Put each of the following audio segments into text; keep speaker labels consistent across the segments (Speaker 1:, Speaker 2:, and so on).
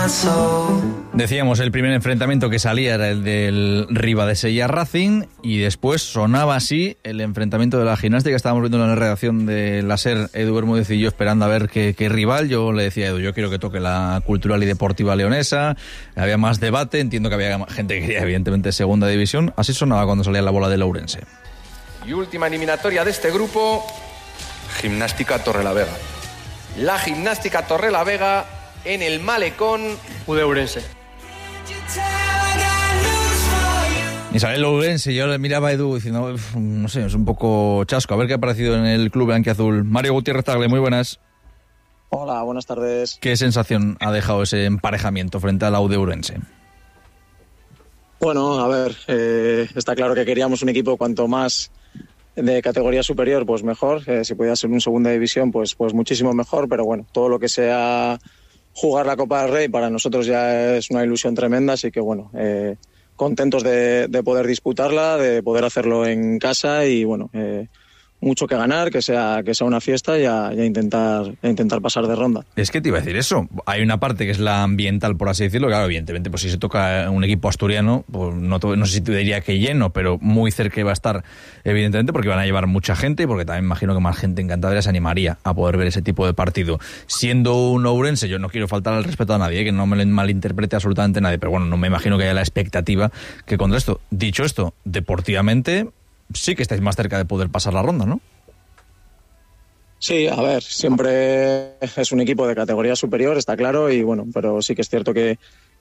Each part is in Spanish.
Speaker 1: Decíamos, el primer enfrentamiento que salía era el del Ribadesella Racing y después sonaba así el enfrentamiento de la gimnástica. Estábamos viendo en la redacción de la SER, Edu Bermúdez y yo esperando a ver qué rival. Yo le decía a Edu, yo quiero que toque la Cultural y Deportiva Leonesa. Había más debate, entiendo que había gente que quería evidentemente segunda división. Así sonaba cuando salía la bola de Ourense.
Speaker 2: Y última eliminatoria de este grupo, Gimnástica Torrelavega. La Gimnástica Torrelavega en el Malecón
Speaker 3: de Ourense.
Speaker 1: Isabel Ourense, yo le miraba a Edu diciendo, no sé, es un poco chasco. A ver qué ha parecido en el club blanquiazul. Mario Gutiérrez Tagle, muy buenas.
Speaker 4: Hola, buenas tardes.
Speaker 1: ¿Qué sensación ha dejado ese emparejamiento frente al Aude Ourense?
Speaker 4: Bueno, a ver, está claro que queríamos un equipo cuanto más de categoría superior, pues mejor. Si pudiera ser un segunda división, pues muchísimo mejor. Pero bueno, todo lo que sea jugar la Copa del Rey para nosotros ya es una ilusión tremenda. Así que bueno, contentos de poder disputarla, de poder hacerlo en casa y bueno, mucho que ganar, que sea una fiesta y a intentar pasar de ronda.
Speaker 1: Es que te iba a decir eso. Hay una parte que es la ambiental, por así decirlo. Claro, evidentemente, pues si se toca un equipo asturiano, pues no sé si te diría que lleno, pero muy cerca iba a estar, evidentemente, porque van a llevar mucha gente y porque también imagino que más gente en Cantabria se animaría a poder ver ese tipo de partido. Siendo un ourense, yo no quiero faltar al respeto a nadie, que no me malinterprete absolutamente nadie, pero bueno, no me imagino que haya la expectativa que contra esto. Dicho esto, deportivamente sí que estáis más cerca de poder pasar la ronda, ¿no?
Speaker 4: Sí, a ver, siempre es un equipo de categoría superior, está claro, y bueno, pero sí que es cierto que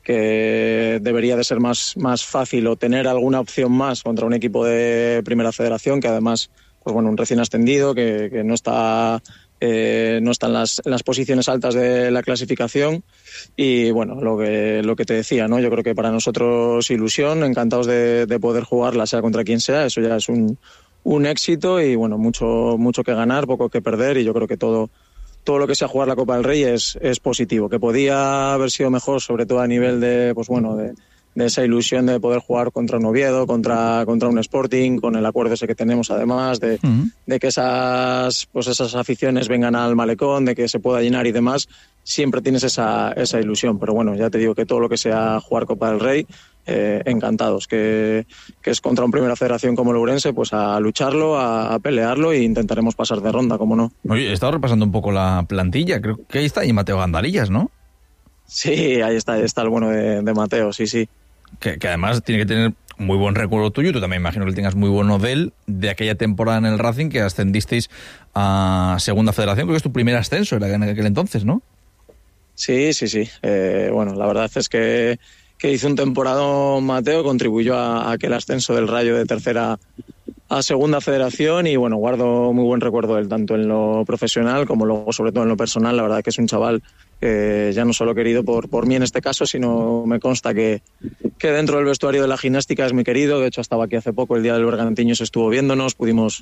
Speaker 4: debería de ser más fácil o tener alguna opción más contra un equipo de Primera Federación, que además, pues bueno, un recién ascendido, que no está en las posiciones altas de la clasificación. Y bueno, lo que te decía, ¿no? Yo creo que para nosotros ilusión, encantados de poder jugarla, sea contra quien sea. Eso ya es un éxito y bueno, mucho que ganar, poco que perder, y yo creo que todo lo que sea jugar la Copa del Rey es positivo. Que podía haber sido mejor, sobre todo a nivel de esa ilusión de poder jugar contra un Oviedo, contra un Sporting, con el acuerdo ese que tenemos además, de que esas aficiones vengan al Malecón, de que se pueda llenar y demás. Siempre tienes esa ilusión, pero bueno, ya te digo que todo lo que sea jugar Copa del Rey, encantados, que es contra un Primera Federación como el Ourense, pues a lucharlo, a pelearlo, e intentaremos pasar de ronda, como no.
Speaker 1: Oye, he estado repasando un poco la plantilla, creo que ahí está y Mateo Gandarillas, ¿no?
Speaker 4: Sí, ahí está el bueno de Mateo, sí.
Speaker 1: Que además tiene que tener muy buen recuerdo tuyo, tú también imagino que tengas muy bueno de él, de aquella temporada en el Racing que ascendisteis a Segunda Federación, creo que es tu primer ascenso era en aquel entonces, ¿no?
Speaker 4: Sí. Bueno, la verdad es que hizo un temporada Mateo, contribuyó a aquel ascenso del Rayo de Tercera a Segunda Federación y bueno, guardo muy buen recuerdo de él, tanto en lo profesional como luego sobre todo en lo personal. La verdad que es un chaval ya no solo querido por mí en este caso, sino me consta que dentro del vestuario de la gimnástica es muy querido. De hecho, estaba aquí hace poco, el día del Bergantiños estuvo viéndonos,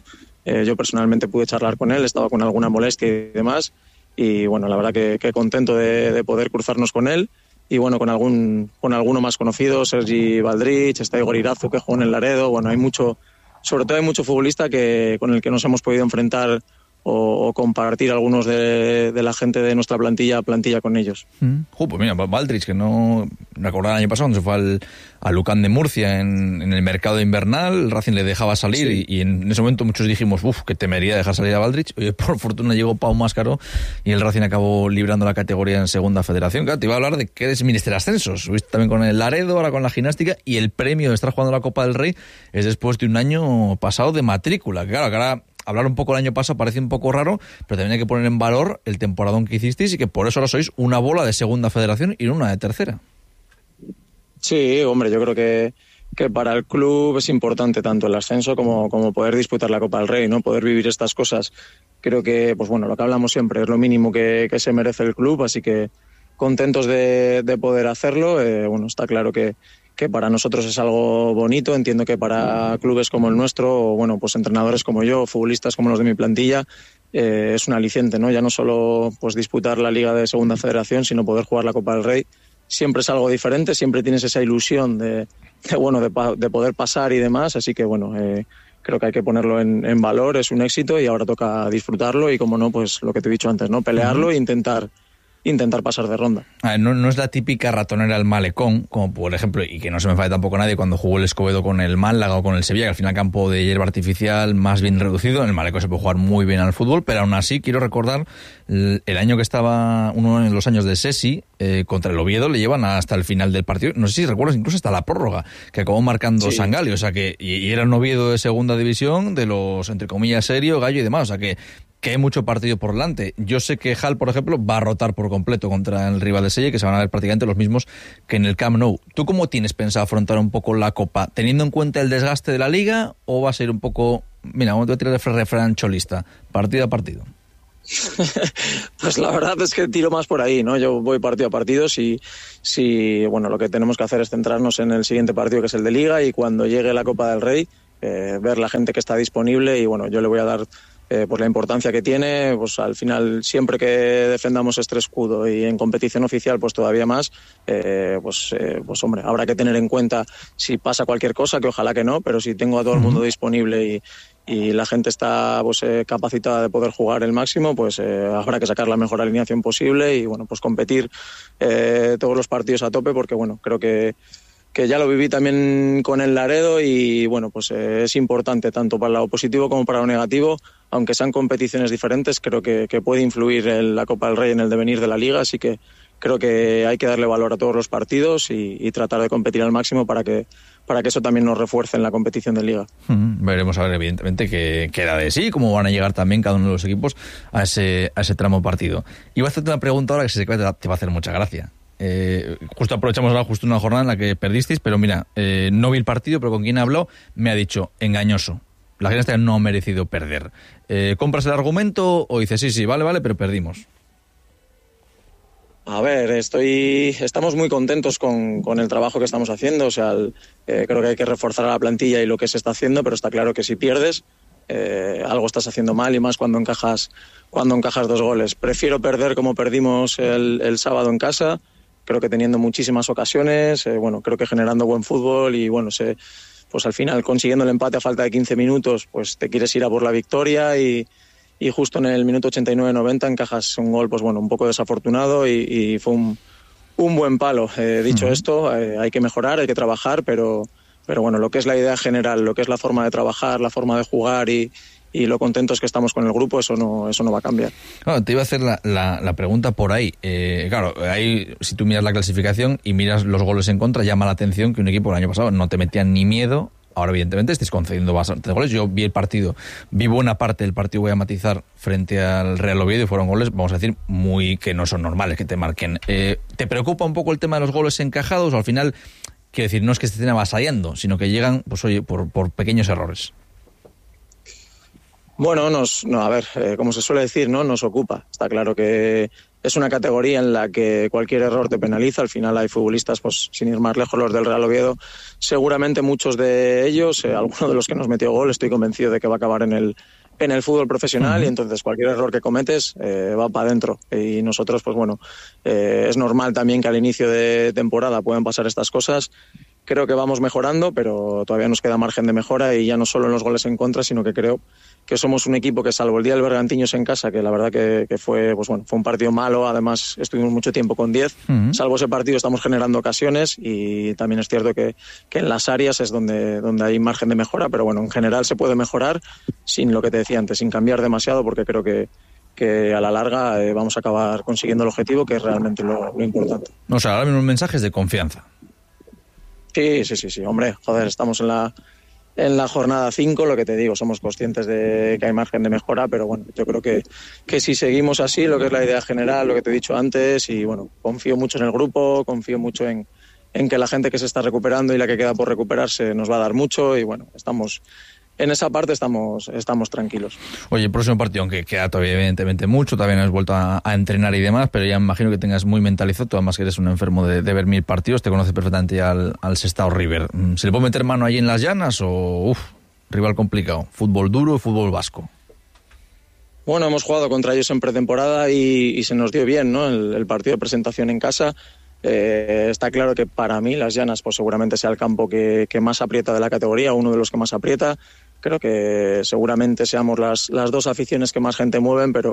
Speaker 4: yo personalmente pude charlar con él, estaba con alguna molestia y demás, y bueno, la verdad que contento de poder cruzarnos con él. Y bueno, con alguno más conocido, Sergi Valdrich, está Igor Irazu, que jugó en el Laredo. Bueno, sobre todo hay mucho futbolista con el que nos hemos podido enfrentar o compartir algunos de la gente de nuestra plantilla con ellos.
Speaker 1: Pues mira, Valdrich, que no recordaba el año pasado cuando se fue al Lucan de Murcia en el mercado invernal, el Racing le dejaba salir, sí. y en ese momento muchos dijimos, qué temería dejar salir a Valdrich. Oye, por fortuna llegó Pau Máscaro y el Racing acabó librando la categoría en Segunda Federación. Claro, te iba a hablar de que eres ministro de ascensos, subiste también con el Laredo, ahora con la gimnástica, y el premio de estar jugando la Copa del Rey es después de un año pasado de matrícula. Claro, que ahora hablar un poco el año pasado parece un poco raro, pero también hay que poner en valor el temporadón que hicisteis y que por eso ahora sois una bola de Segunda Federación y no una de Tercera.
Speaker 4: Sí, hombre, yo creo que para el club es importante tanto el ascenso como poder disputar la Copa del Rey, ¿no? Poder vivir estas cosas. Creo que, pues bueno, lo que hablamos siempre es lo mínimo que se merece el club, así que contentos de poder hacerlo. Bueno, está claro que para nosotros es algo bonito. Entiendo que para clubes como el nuestro, o bueno, pues entrenadores como yo, futbolistas como los de mi plantilla, es un aliciente, ¿no? Ya no solo pues disputar la Liga de Segunda Federación, sino poder jugar la Copa del Rey. Siempre es algo diferente, siempre tienes esa ilusión de poder pasar y demás, así que bueno, creo que hay que ponerlo en valor, es un éxito y ahora toca disfrutarlo y como no, pues lo que te he dicho antes, ¿no? Pelearlo e intentar intentar pasar de ronda.
Speaker 1: No es la típica ratonera al malecón, como por ejemplo, y que no se me enfade tampoco nadie, cuando jugó el Escobedo con el Málaga o con el Sevilla, que al final campo de hierba artificial más bien reducido. En el malecón se puede jugar muy bien al fútbol, pero aún así quiero recordar el año que estaba, uno de los años de Sesi, contra el Oviedo, le llevan hasta el final del partido, no sé si recuerdas, incluso hasta la prórroga, que acabó marcando Sangali, o sea que, y era un Oviedo de segunda división, de los, entre comillas, serio, Gallo y demás, o sea que hay mucho partido por delante. Yo sé que Hal, por ejemplo, va a rotar por completo contra el rival de Sella, que se van a ver prácticamente los mismos que en el Camp Nou. ¿Tú cómo tienes pensado afrontar un poco la Copa? ¿Teniendo en cuenta el desgaste de la Liga o va a ser un poco, mira, vamos a tirar el refrán cholista, partido a partido?
Speaker 4: Pues la verdad es que tiro más por ahí, ¿no? Yo voy partido a partido. Si bueno, lo que tenemos que hacer es centrarnos en el siguiente partido, que es el de Liga, y cuando llegue la Copa del Rey, ver la gente que está disponible, y bueno, yo le voy a dar pues la importancia que tiene. Pues al final, siempre que defendamos este escudo, y en competición oficial pues todavía más, pues hombre, habrá que tener en cuenta si pasa cualquier cosa, que ojalá que no, pero si tengo a todo el mundo disponible y la gente está pues capacitada de poder jugar el máximo, pues habrá que sacar la mejor alineación posible y bueno, pues competir todos los partidos a tope, porque bueno, creo que ya lo viví también con el Laredo, y bueno, pues es importante tanto para lo positivo como para lo negativo, aunque sean competiciones diferentes. Creo que puede influir la Copa del Rey en el devenir de la Liga, así que creo que hay que darle valor a todos los partidos y tratar de competir al máximo para que eso también nos refuerce en la competición de Liga.
Speaker 1: Veremos a ver, evidentemente, qué da de sí, cómo van a llegar también cada uno de los equipos a ese tramo partido. Y voy a hacerte una pregunta ahora que si se te va a hacer mucha gracia. Justo aprovechamos ahora justo una jornada en la que perdisteis, pero mira, no vi el partido, pero con quien habló me ha dicho, engañoso, la Gimnástica no ha merecido perder. ¿Compras el argumento o dices sí, vale, pero perdimos?
Speaker 4: A ver, estamos muy contentos con el trabajo que estamos haciendo. O sea, creo que hay que reforzar a la plantilla y lo que se está haciendo, pero está claro que si pierdes, algo estás haciendo mal, y más cuando encajas 2 goles. Prefiero perder como perdimos el sábado en casa. Creo que teniendo muchísimas ocasiones, bueno, creo que generando buen fútbol, y bueno, pues al final consiguiendo el empate a falta de 15 minutos, pues te quieres ir a por la victoria, y justo en el minuto 89-90 encajas un gol, pues bueno, un poco desafortunado, y fue un buen palo. Dicho esto, hay que mejorar, hay que trabajar, pero bueno, lo que es la idea general, lo que es la forma de trabajar, la forma de jugar y lo contentos que estamos con el grupo, eso no va a cambiar.
Speaker 1: Claro, te iba a hacer la pregunta por ahí. Claro, ahí si tú miras la clasificación y miras los goles en contra, llama la atención que un equipo el año pasado no te metían ni miedo. Ahora, evidentemente, estáis concediendo bastantes goles. Yo vi el partido, vi buena parte del partido, voy a matizar, frente al Real Oviedo, y fueron goles, vamos a decir, muy que no son normales que te marquen. ¿Te preocupa un poco el tema de los goles encajados? O al final, quiero decir, no es que se estén avasallando, sino que llegan, pues oye, por pequeños errores.
Speaker 4: Bueno, a ver, como se suele decir, ¿no? Nos ocupa. Está claro que es una categoría en la que cualquier error te penaliza. Al final hay futbolistas, pues sin ir más lejos, los del Real Oviedo. Seguramente muchos de ellos, alguno de los que nos metió gol, estoy convencido de que va a acabar en el fútbol profesional, y entonces cualquier error que cometes va para adentro. Y nosotros, pues bueno, es normal también que al inicio de temporada puedan pasar estas cosas. Creo que vamos mejorando, pero todavía nos queda margen de mejora, y ya no solo en los goles en contra, sino que creo que somos un equipo que, salvo el día del Bergantiños en casa, que la verdad que fue, pues bueno, fue un partido malo, además estuvimos mucho tiempo con 10, salvo ese partido estamos generando ocasiones, y también es cierto que en las áreas es donde hay margen de mejora, pero bueno, en general se puede mejorar sin lo que te decía antes, sin cambiar demasiado, porque creo que a la larga vamos a acabar consiguiendo el objetivo, que es realmente lo importante.
Speaker 1: O sea, ahora mismo mensajes de confianza.
Speaker 4: Sí, hombre, joder, estamos en la jornada 5, lo que te digo, somos conscientes de que hay margen de mejora, pero bueno, yo creo que si seguimos así, lo que es la idea general, lo que te he dicho antes, y bueno, confío mucho en el grupo, confío mucho en que la gente que se está recuperando y la que queda por recuperarse nos va a dar mucho, y bueno, en esa parte estamos tranquilos.
Speaker 1: Oye, el próximo partido, aunque queda todavía evidentemente mucho, todavía no has vuelto a entrenar y demás, pero ya me imagino que tengas muy mentalizado, tú además que eres un enfermo de ver 1000 partidos, te conoces perfectamente ya al Sestao River. ¿Se le puede meter mano ahí en las llanas o rival complicado? ¿Fútbol duro o fútbol vasco?
Speaker 4: Bueno, hemos jugado contra ellos en pretemporada y se nos dio bien, ¿no? El partido de presentación en casa. Está claro que para mí Las Llanas pues seguramente sea el campo que más aprieta de la categoría, uno de los que más aprieta. Creo que seguramente seamos las dos aficiones que más gente mueven, pero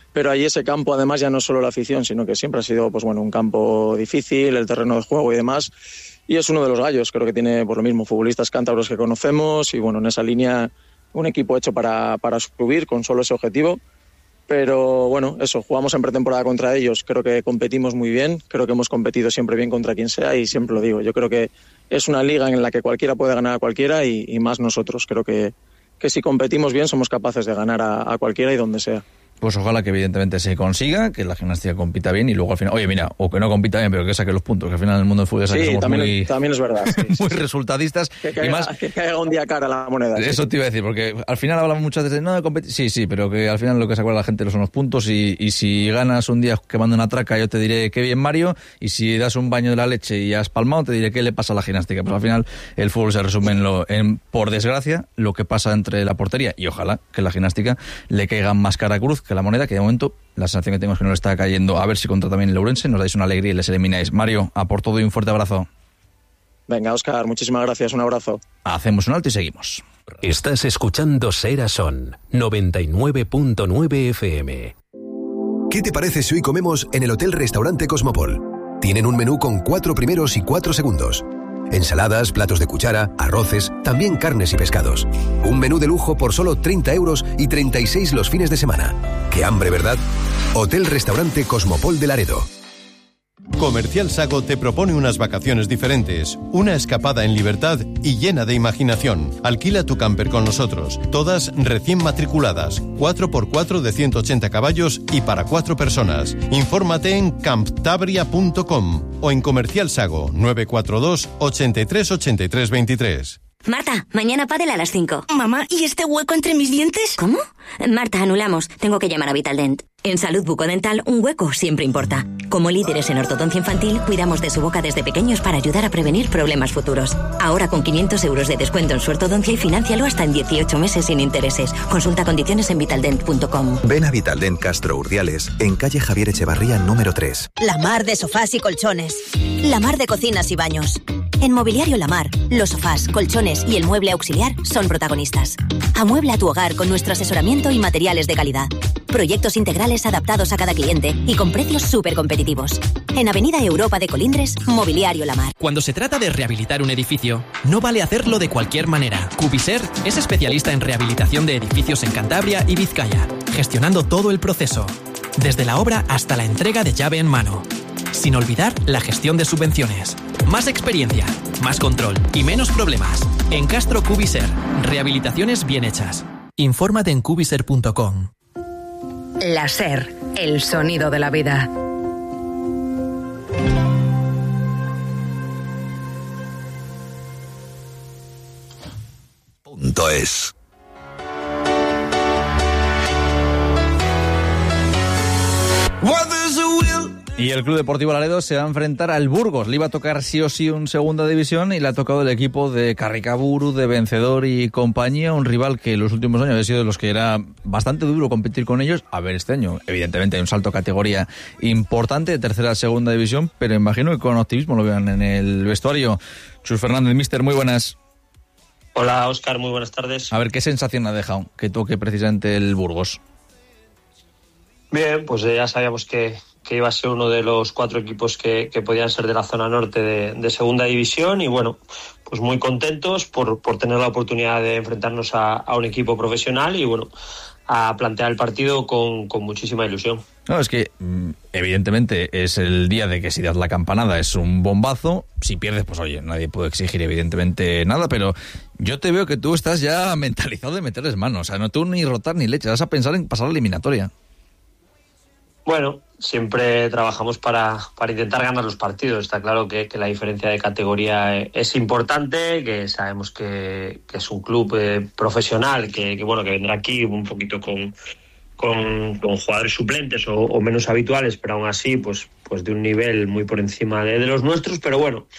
Speaker 4: pero ahí ese campo además ya no es solo la afición, sino que siempre ha sido pues bueno, un campo difícil, el terreno de juego y demás, y es uno de los gallos. Creo que tiene por lo mismo futbolistas cántabros que conocemos, y bueno, en esa línea un equipo hecho para subir con solo ese objetivo. Pero bueno, eso, jugamos en pretemporada contra ellos, creo que competimos muy bien, creo que hemos competido siempre bien contra quien sea, y siempre lo digo, yo creo que es una liga en la que cualquiera puede ganar a cualquiera, y más nosotros. Creo que si competimos bien somos capaces de ganar a cualquiera y donde sea.
Speaker 1: Pues ojalá que evidentemente se consiga, que la Gimnástica compita bien y luego al final, oye mira, o que no compita bien pero que saque los puntos, que al final en el mundo del fútbol es que somos
Speaker 4: también es verdad,
Speaker 1: muy resultadistas.
Speaker 4: Que caiga un día cara la moneda.
Speaker 1: Eso te iba a decir, porque al final hablamos muchas veces de competir, sí, pero que al final lo que se acuerda la gente son los puntos, y si ganas un día quemando una traca yo te diré qué bien Mario, y si das un baño de la leche y has palmado te diré qué le pasa a la gimnástica. Pues al final el fútbol se resume en por desgracia, lo que pasa entre la portería, y ojalá que la gimnástica le caiga más cara a cruz que la moneda, que de momento la sensación que tengo es que no le está cayendo. A ver si contra también el Ourense nos dais una alegría y les elimináis. Mario, a por todo y un fuerte abrazo.
Speaker 4: Venga, Óscar, muchísimas gracias, un abrazo.
Speaker 1: Hacemos un alto y seguimos.
Speaker 3: Estás escuchando Ser a Son, 99.9 FM.
Speaker 5: ¿Qué te parece si hoy comemos en el Hotel Restaurante Cosmopol? Tienen un menú con 4 primeros y 4 segundos. Ensaladas, platos de cuchara, arroces, también carnes y pescados. Un menú de lujo por solo 30 euros y 36 los fines de semana. ¡Qué hambre, ¿verdad? Hotel Restaurante Cosmopol de Laredo.
Speaker 6: Comercial Sago te propone unas vacaciones diferentes, una escapada en libertad y llena de imaginación. Alquila tu camper con nosotros, todas recién matriculadas, 4x4 de 180 caballos y para 4 personas. Infórmate en camptabria.com o en Comercial Sago 942 83 83 23.
Speaker 7: Marta, mañana pádel a las 5.
Speaker 8: Mamá, ¿y este hueco entre mis dientes?
Speaker 7: ¿Cómo? Marta, anulamos. Tengo que llamar a Vitaldent. En salud bucodental, un hueco siempre importa. Como líderes en ortodoncia infantil, cuidamos de su boca desde pequeños para ayudar a prevenir problemas futuros. Ahora con 500 euros de descuento en su ortodoncia y financialo hasta en 18 meses sin intereses. Consulta condiciones en vitaldent.com.
Speaker 9: Ven a Vitaldent Castro Urdiales, en calle Javier Echevarría, número 3.
Speaker 10: La Mar de sofás y colchones. La Mar de cocinas y baños. En Mobiliario La Mar, los sofás, colchones y el mueble auxiliar son protagonistas. Amuebla tu hogar con nuestro asesoramiento y materiales de calidad. Proyectos integrales adaptados a cada cliente y con precios súper competitivos. En Avenida Europa de Colindres, Mobiliario La Mar.
Speaker 11: Cuando se trata de rehabilitar un edificio, no vale hacerlo de cualquier manera. Cubiser es especialista en rehabilitación de edificios en Cantabria y Vizcaya, gestionando todo el proceso, desde la obra hasta la entrega de llave en mano. Sin olvidar la gestión de subvenciones. Más experiencia, más control y menos problemas. En Castro Cubiser, rehabilitaciones bien hechas. Infórmate en cubiser.com.
Speaker 12: La SER, el sonido de la vida.
Speaker 5: .es.
Speaker 1: Y el Club Deportivo Laredo se va a enfrentar al Burgos. Le iba a tocar sí o sí un segunda división y le ha tocado el equipo de Carricaburu, de Vencedor y compañía, un rival que en los últimos años había sido de los que era bastante duro competir con ellos. A ver, este año evidentemente hay un salto de categoría importante de tercera a segunda división, pero imagino que con optimismo lo vean en el vestuario. Chus Fernández, míster, muy buenas.
Speaker 13: Hola, Óscar, muy buenas tardes.
Speaker 1: A ver, ¿qué sensación ha dejado que toque precisamente el Burgos?
Speaker 13: Bien, pues ya sabíamos que iba a ser uno de los 4 equipos que podían ser de la zona norte de segunda división y bueno, pues muy contentos por tener la oportunidad de enfrentarnos a un equipo profesional y bueno, a plantear el partido con muchísima ilusión.
Speaker 1: No, es que evidentemente es el día de que si das la campanada es un bombazo, si pierdes pues oye, nadie puede exigir evidentemente nada, pero yo te veo que tú estás ya mentalizado de meterles manos, o sea, no tú ni rotar ni leche, vas a pensar en pasar la eliminatoria.
Speaker 13: Bueno, siempre trabajamos para intentar ganar los partidos. Está claro que la diferencia de categoría es importante, que sabemos que es un club profesional, que vendrá aquí un poquito con jugadores suplentes o menos habituales, pero aún así pues de un nivel muy por encima de los nuestros. Pero bueno,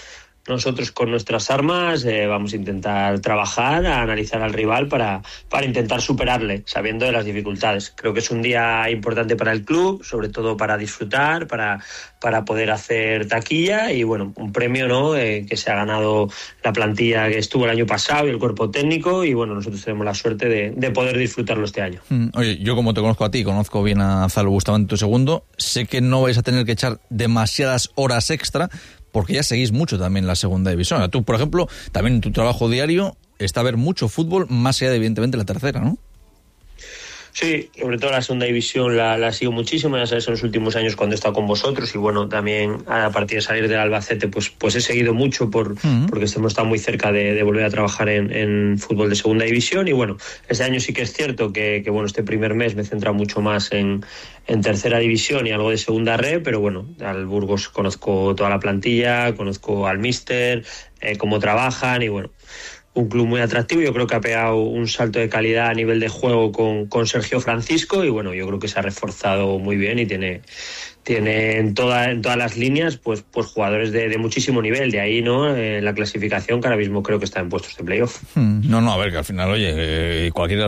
Speaker 13: nosotros con nuestras armas vamos a intentar trabajar, a analizar al rival para intentar superarle, sabiendo de las dificultades. Creo que es un día importante para el club, sobre todo para disfrutar, para poder hacer taquilla y bueno, un premio, ¿no? Que se ha ganado la plantilla que estuvo el año pasado y el cuerpo técnico, y bueno, nosotros tenemos la suerte de poder disfrutarlo este año.
Speaker 1: Oye, yo como te conozco a ti, conozco bien a Zalo Bustamante segundo, sé que no vais a tener que echar demasiadas horas extra porque ya seguís mucho también la segunda división. Tú, por ejemplo, también en tu trabajo diario está ver mucho fútbol más allá de, evidentemente, la tercera, ¿no?
Speaker 13: Sí, sobre todo la segunda división la sigo muchísimo, ya sabes, en los últimos años cuando he estado con vosotros, y bueno, también a partir de salir del Albacete pues he seguido mucho porque hemos estado muy cerca de volver a trabajar en fútbol de segunda división, y bueno, este año sí que es cierto que bueno, este primer mes me he centrado mucho más en tercera división y algo de segunda red, pero bueno, al Burgos conozco toda la plantilla, conozco al míster, cómo trabajan, y bueno, un club muy atractivo. Yo creo que ha pegado un salto de calidad a nivel de juego con Sergio Francisco, y bueno, yo creo que se ha reforzado muy bien y tiene en todas las líneas pues jugadores de muchísimo nivel, de ahí, ¿no? La clasificación que ahora mismo creo que está en puestos de playoff.
Speaker 1: No, a ver, que al final, oye, cualquiera